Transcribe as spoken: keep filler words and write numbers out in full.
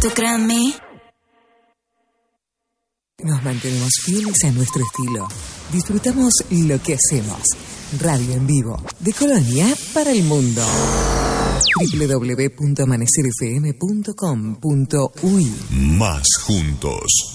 ¿Tú crees en mí? Nos mantenemos fieles a nuestro estilo. Disfrutamos lo que hacemos. Radio en vivo, de Colonia para el mundo. doble u doble u doble u punto amanecer f m punto com punto u y Más juntos.